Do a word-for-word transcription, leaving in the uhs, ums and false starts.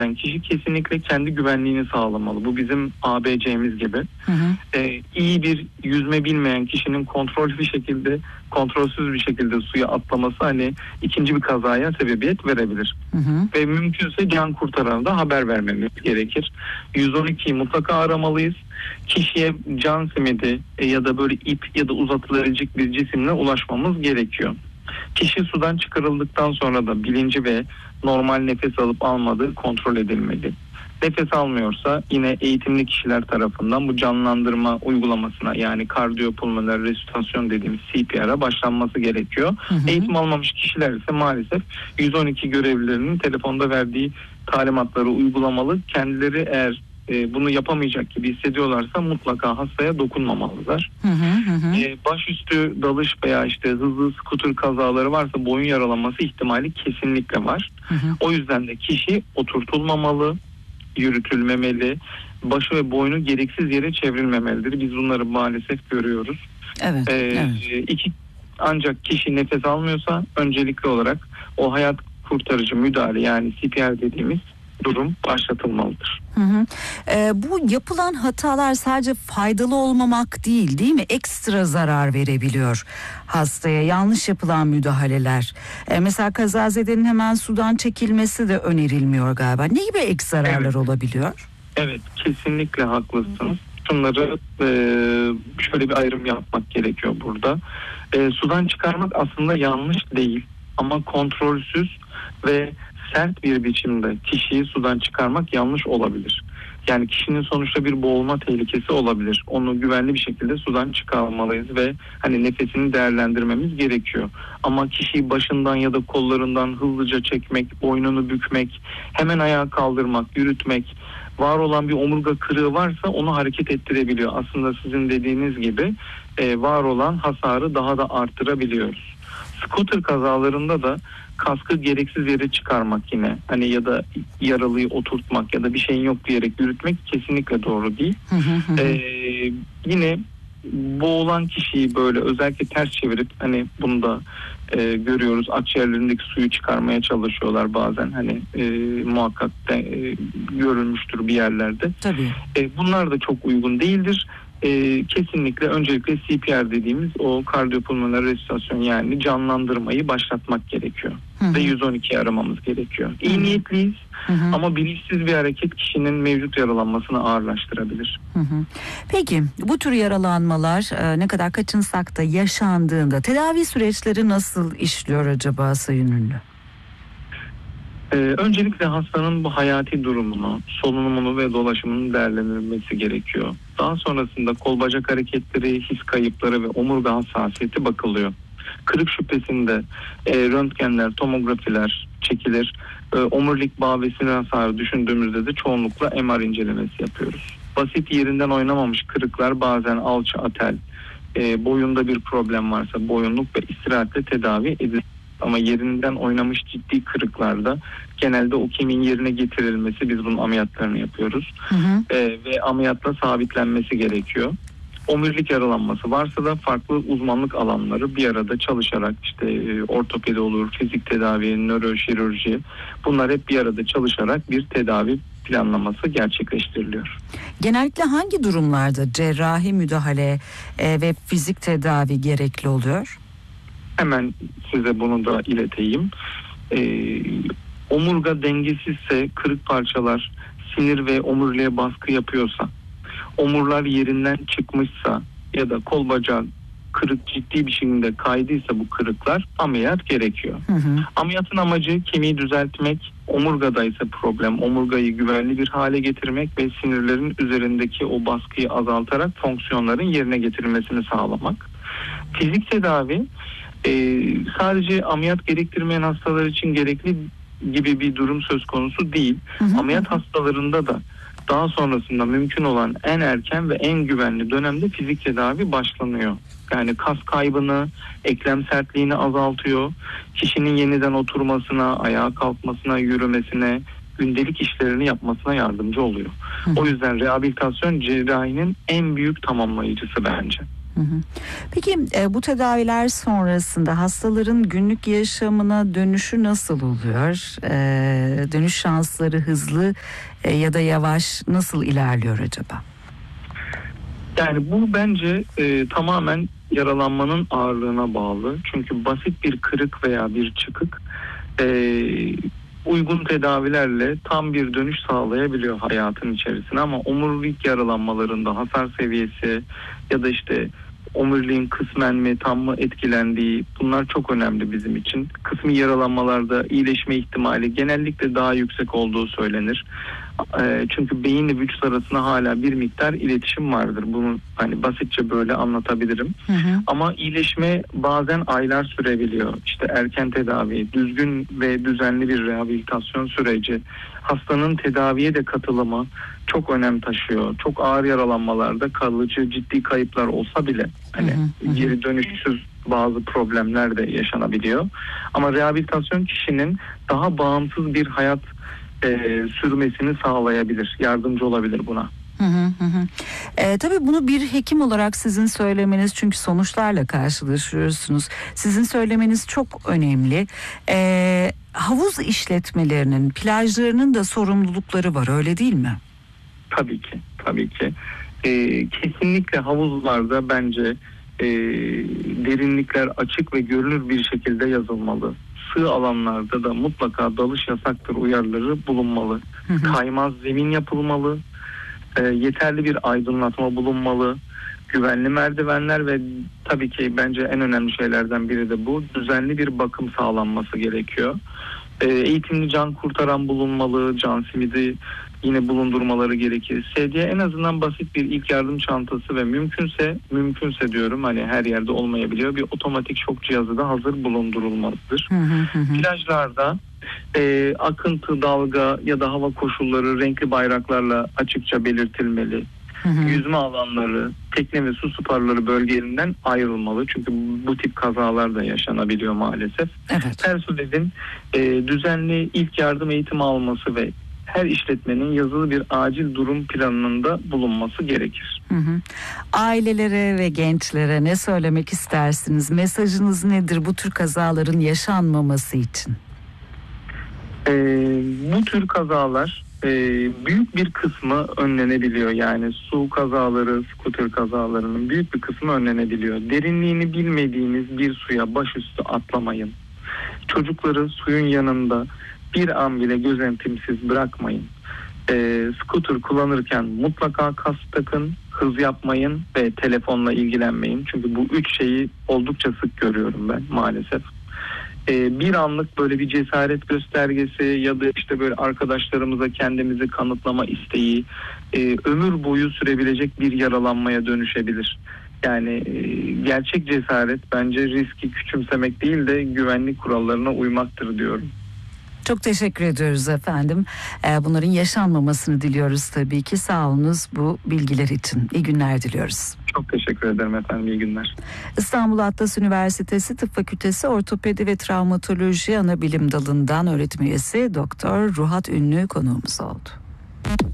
Yani kişi kesinlikle kendi güvenliğini sağlamalı. Bu bizim A B C'miz gibi. Hı hı. Ee, iyi bir yüzme bilmeyen kişinin kontrollü bir şekilde, kontrolsüz bir şekilde suya atlaması hani ikinci bir kazaya sebebiyet verebilir. Hı hı. Ve mümkünse can kurtarana da haber vermemiz gerekir. yüz on ikiyi mutlaka aramalıyız. Kişiye can simidi e, ya da böyle ip ya da uzatılabilecek bir cisimle ulaşmamız gerekiyor. Kişi sudan çıkarıldıktan sonra da bilinci ve normal nefes alıp almadığı kontrol edilmeli. Nefes almıyorsa yine eğitimli kişiler tarafından bu canlandırma uygulamasına, yani kardiyopulmoner resüsitasyon dediğimiz C P R'a başlanması gerekiyor. Hı hı. Eğitim almamış kişiler ise maalesef yüz on iki görevlilerinin telefonda verdiği talimatları uygulamalı. Kendileri eğer e, bunu yapamayacak gibi hissediyorlarsa mutlaka hastaya dokunmamalılar. Hı hı hı. E, başüstü dalış veya işte hızlı skuter kazaları varsa boyun yaralanması ihtimali kesinlikle var. Hı hı. O yüzden de kişi oturtulmamalı, yürütülmemeli, başı ve boynu gereksiz yere çevrilmemelidir. Biz bunları maalesef görüyoruz. Evet, ee, evet. İki, ancak kişi nefes almıyorsa öncelikli olarak o hayat kurtarıcı müdahale, yani C P R dediğimiz durum başlatılmalıdır. Hı hı. Ee, bu yapılan hatalar sadece faydalı olmamak değil, değil mi? Ekstra zarar verebiliyor hastaya yanlış yapılan müdahaleler. Ee, mesela kazazedenin hemen sudan çekilmesi de önerilmiyor galiba. Ne gibi ek zararlar evet. olabiliyor? Evet, kesinlikle haklısınız. Şunları e, şöyle bir ayrım yapmak gerekiyor burada. E, sudan çıkarmak aslında yanlış değil ama kontrolsüz ve sert bir biçimde kişiyi sudan çıkarmak yanlış olabilir. Yani kişinin sonuçta bir boğulma tehlikesi olabilir. Onu güvenli bir şekilde sudan çıkarmalıyız ve hani nefesini değerlendirmemiz gerekiyor. Ama kişiyi başından ya da kollarından hızlıca çekmek, boynunu bükmek, hemen ayağa kaldırmak, yürütmek, var olan bir omurga kırığı varsa onu hareket ettirebiliyor. Aslında sizin dediğiniz gibi e, var olan hasarı daha da arttırabiliyoruz. Scooter kazalarında da kaskı gereksiz yere çıkarmak yine hani ya da yaralıyı oturtmak ya da bir şeyin yok diyerek yürütmek kesinlikle doğru değil. ee, yine boğulan kişiyi böyle özellikle ters çevirip hani bunu da e, görüyoruz, akciğerlerindeki suyu çıkarmaya çalışıyorlar bazen, hani e, muhakkak de, e, görülmüştür bir yerlerde. Tabii. E, bunlar da çok uygun değildir. Ee, kesinlikle öncelikle C P R dediğimiz o kardiyopulmoner resüsitasyon, yani canlandırmayı başlatmak gerekiyor. Hı hı. Ve yüz on ikiyi aramamız gerekiyor. İyi hı. niyetliyiz hı hı. ama bilinçsiz bir hareket kişinin mevcut yaralanmasını ağırlaştırabilir. Hı hı. Peki bu tür yaralanmalar e, ne kadar kaçınsak da yaşandığında tedavi süreçleri nasıl işliyor acaba Sayın Ünlü? Ee, öncelikle hastanın bu hayati durumunu, solunumunu ve dolaşımının değerlendirilmesi gerekiyor. Daha sonrasında kol bacak hareketleri, his kayıpları ve omurga hassasiyeti bakılıyor. Kırık şüphesinde e, röntgenler, tomografiler çekilir. E, omurilik bağ ve sinir hasarı düşündüğümüzde de çoğunlukla M R incelemesi yapıyoruz. Basit yerinden oynamamış kırıklar bazen alçı, atel, e, boyunda bir problem varsa boyunluk ve istirahatle tedavi edilir. Ama yerinden oynamış ciddi kırıklarda genelde o kemiğin yerine getirilmesi, biz bunun ameliyatlarını yapıyoruz. Hı hı. Ee, ve ameliyatla sabitlenmesi gerekiyor. Omurilik yaralanması varsa da farklı uzmanlık alanları bir arada çalışarak işte e, ortopedi olur, fizik tedavi, nöroşirurji, bunlar hep bir arada çalışarak bir tedavi planlaması gerçekleştiriliyor. Genellikle hangi durumlarda cerrahi müdahale e, ve fizik tedavi gerekli oluyor? Hemen size bunu da ileteyim. Ee, omurga dengesizse, kırık parçalar sinir ve omuriliğe baskı yapıyorsa, omurlar yerinden çıkmışsa ya da kol bacağı kırık ciddi bir şekilde kaydıysa bu kırıklar ameliyat gerekiyor. Hı hı. Ameliyatın amacı kemiği düzeltmek, omurgadaysa problem, omurgayı güvenli bir hale getirmek ve sinirlerin üzerindeki o baskıyı azaltarak fonksiyonların yerine getirilmesini sağlamak. Fizik tedavi Ee, sadece ameliyat gerektirmeyen hastalar için gerekli gibi bir durum söz konusu değil. Hı hı. Ameliyat hastalarında da daha sonrasında mümkün olan en erken ve en güvenli dönemde fizik tedavi başlanıyor. Yani kas kaybını, eklem sertliğini azaltıyor. Kişinin yeniden oturmasına, ayağa kalkmasına, yürümesine, gündelik işlerini yapmasına yardımcı oluyor. Hı hı. O yüzden rehabilitasyon cerrahinin en büyük tamamlayıcısı bence. Hı hı. Peki e, bu tedaviler sonrasında hastaların günlük yaşamına dönüşü nasıl oluyor? E, dönüş şansları hızlı e, ya da yavaş nasıl ilerliyor acaba? Yani bu bence e, tamamen yaralanmanın ağırlığına bağlı. Çünkü basit bir kırık veya bir çıkık e, uygun tedavilerle tam bir dönüş sağlayabiliyor hayatın içerisine, ama omurilik yaralanmalarında hasar seviyesi ya da işte omuriliğin kısmen mi tam mı etkilendiği, bunlar çok önemli bizim için. Kısmi yaralanmalarda iyileşme ihtimali genellikle daha yüksek olduğu söylenir. E, çünkü beyinle vücut arasında hala bir miktar iletişim vardır. Bunu hani basitçe böyle anlatabilirim. Hı hı. Ama iyileşme bazen aylar sürebiliyor. İşte erken tedavi, düzgün ve düzenli bir rehabilitasyon süreci, hastanın tedaviye de katılımı çok önem taşıyor. Çok ağır yaralanmalarda kalıcı ciddi kayıplar olsa bile hani hı hı. geri dönüşsüz bazı problemler de yaşanabiliyor. Ama rehabilitasyon kişinin daha bağımsız bir hayat e, sürmesini sağlayabilir, yardımcı olabilir buna. Hı hı hı. E, tabii bunu bir hekim olarak sizin söylemeniz, çünkü sonuçlarla karşılaşıyorsunuz. Sizin söylemeniz çok önemli. E, havuz işletmelerinin, plajlarının da sorumlulukları var, öyle değil mi? Tabii ki, tabii ki. E, kesinlikle havuzlarda bence e, derinlikler açık ve görünür bir şekilde yazılmalı. Sığ alanlarda da mutlaka dalış yasaktır uyarıları bulunmalı. Hı hı. Kaymaz zemin yapılmalı. E, yeterli bir aydınlatma bulunmalı. Güvenli merdivenler ve tabii ki bence en önemli şeylerden biri de bu. Düzenli bir bakım sağlanması gerekiyor. E, eğitimli can kurtaran bulunmalı. Can simidi yine bulundurmaları gerekir. Sedye en azından basit bir ilk yardım çantası ve mümkünse mümkünse diyorum hani her yerde olmayabiliyor, bir otomatik şok cihazı da hazır bulundurulmalıdır. Hı hı hı. Plajlarda e, akıntı, dalga ya da hava koşulları renkli bayraklarla açıkça belirtilmeli. Hı hı. Yüzme alanları, tekne ve su sporları bölgelerinden ayrılmalı. Çünkü bu tip kazalar da yaşanabiliyor maalesef. Evet. Personelin e, düzenli ilk yardım eğitimi alması ve her işletmenin yazılı bir acil durum planında bulunması gerekir. Hı hı. Ailelere ve gençlere ne söylemek istersiniz? Mesajınız nedir bu tür kazaların yaşanmaması için? Ee, bu tür kazalar e, büyük bir kısmı önlenebiliyor. Yani su kazaları, skuter kazalarının büyük bir kısmı önlenebiliyor. Derinliğini bilmediğiniz bir suya başüstü atlamayın. Çocukları suyun yanında bir an bile gözetimsiz bırakmayın. E, scooter kullanırken mutlaka kask takın, hız yapmayın ve telefonla ilgilenmeyin. Çünkü bu üç şeyi oldukça sık görüyorum ben maalesef. E, bir anlık böyle bir cesaret göstergesi ya da işte böyle arkadaşlarımıza kendimizi kanıtlama isteği e, ömür boyu sürebilecek bir yaralanmaya dönüşebilir. Yani e, gerçek cesaret bence riski küçümsemek değil de güvenlik kurallarına uymaktır diyorum. Çok teşekkür ediyoruz efendim. Bunların yaşanmamasını diliyoruz tabii ki. Sağ olunuz bu bilgiler için. İyi günler diliyoruz. Çok teşekkür ederim efendim. İyi günler. İstanbul Atlas Üniversitesi Tıp Fakültesi Ortopedi ve Travmatoloji Anabilim Dalı'ndan öğretim üyesi Doktor Ruhat Ünlü konuğumuz oldu.